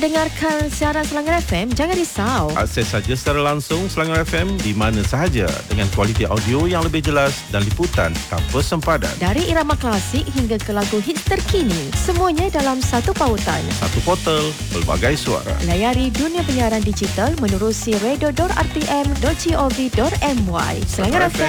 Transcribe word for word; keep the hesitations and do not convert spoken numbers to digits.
Dengarkan siaran Selangor F M, jangan risau. Akses saja secara langsung Selangor F M di mana sahaja dengan kualiti audio yang lebih jelas dan liputan tanpa sempadan. Dari irama klasik hingga ke lagu hits terkini, semuanya dalam satu pautan. Satu portal, pelbagai suara. Layari dunia penyiaran digital menerusi radio dot r t m dot gov dot my. Selangor F M